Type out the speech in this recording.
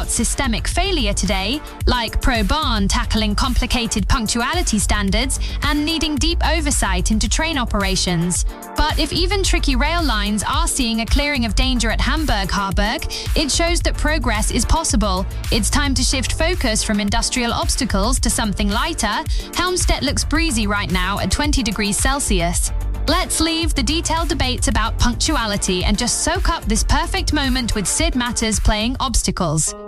about systemic failure today, like ProBahn tackling complicated punctuality standards and needing deep oversight into train operations. But if even tricky rail lines are seeing a clearing of danger at Hamburg-Harburg, it shows that progress is possible. It's time to shift focus from industrial obstacles to something lighter. Helmstedt looks breezy right now at 20 degrees Celsius. Let's leave the detailed debates about punctuality and just soak up this perfect moment with Sid Matters playing Obstacles.